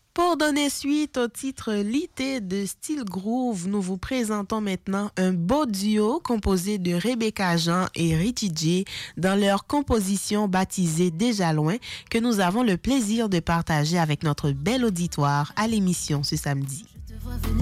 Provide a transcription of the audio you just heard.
Pour donner suite au titre Lité de Style Groove, nous vous présentons maintenant un beau duo composé de Rebecca Jean et Richie J dans leur composition baptisée Déjà Loin que nous avons le plaisir de partager avec notre bel auditoire à l'émission ce samedi.